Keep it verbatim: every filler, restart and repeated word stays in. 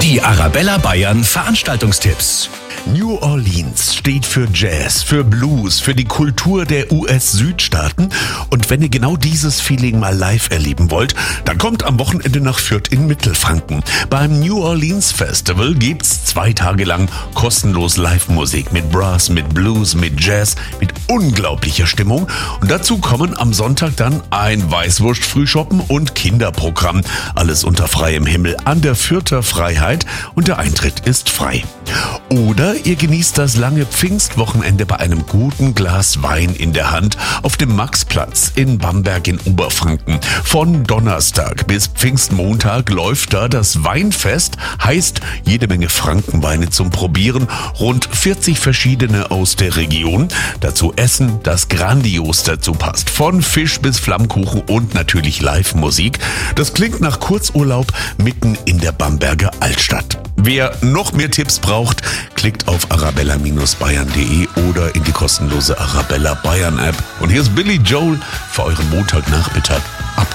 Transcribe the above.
Die Arabella Bayern Veranstaltungstipps. New Orleans steht für Jazz, für Blues, für die Kultur der U S-Südstaaten. Und wenn ihr genau dieses Feeling mal live erleben wollt, dann kommt am Wochenende nach Fürth in Mittelfranken. Beim New Orleans Festival gibt's zwei Tage lang kostenlos Live-Musik mit Brass, mit Blues, mit Jazz, mit unglaublicher Stimmung. Und dazu kommen am Sonntag dann ein Weißwurst-Frühschoppen und Kinderprogramm. Alles unter freiem Himmel an der Fürther Freiheit und der Eintritt ist frei. Oder ihr genießt das lange Pfingstwochenende bei einem guten Glas Wein in der Hand auf dem Maxplatz in Bamberg in Oberfranken. Von Donnerstag bis Pfingstmontag läuft da das Weinfest, heißt jede Menge Frankenweine zum Probieren, rund vierzig verschiedene aus der Region. Dazu Essen, das grandios dazu passt, von Fisch bis Flammkuchen und natürlich Live-Musik. Das klingt nach Kurzurlaub mitten in der Bamberger Altstadt. Wer noch mehr Tipps braucht, klickt auf arabella Bindestrich bayern punkt de oder in die kostenlose Arabella Bayern App. Und hier ist Billy Joel für euren Montagnachmittag.